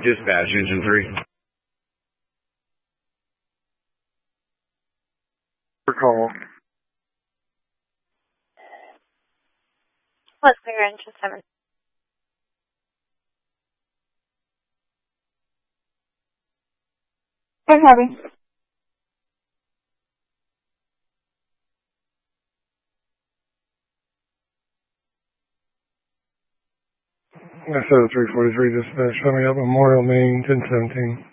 Dispatch, Engine 3. For call. Let's clear Engine 7. Hey, Harvey. I said 343 dispatch. Show me up Memorial, Maine, 1017.